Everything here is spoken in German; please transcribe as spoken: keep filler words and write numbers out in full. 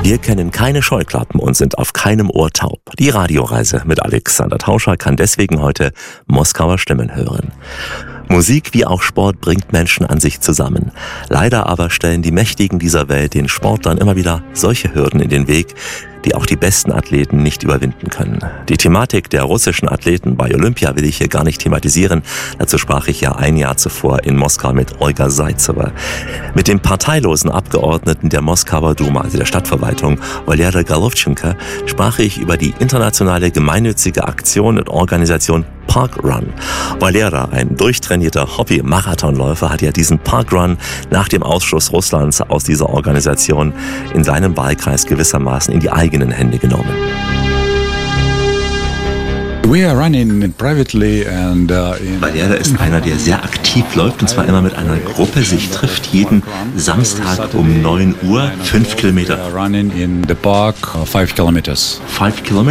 Wir kennen keine Scheuklappen und sind auf keinem Ohr taub. Die Radioreise mit Alexander Tauscher kann deswegen heute Moskauer Stimmen hören. Musik wie auch Sport bringt Menschen an sich zusammen. Leider aber stellen die Mächtigen dieser Welt den Sportlern immer wieder solche Hürden in den Weg, die auch die besten Athleten nicht überwinden können. Die Thematik der russischen Athleten bei Olympia will ich hier gar nicht thematisieren. Dazu sprach ich ja ein Jahr zuvor in Moskau mit Olga Zaitsewa. Mit dem parteilosen Abgeordneten der Moskauer Duma, also der Stadtverwaltung, Valeri Golovchenko, sprach ich über die internationale gemeinnützige Aktion und Organisation Parkrun. Valera, ein durchtrainierter Hobby-Marathonläufer, hat ja diesen Parkrun nach dem Ausschluss Russlands aus dieser Organisation in seinem Wahlkreis gewissermaßen in die eigenen Hände genommen. Valera ist einer, der sehr aktiv läuft, und zwar immer mit einer Gruppe, sich trifft jeden Samstag um neun Uhr, fünf Kilometer. Running in the park, five kilometers. Five Kilometer.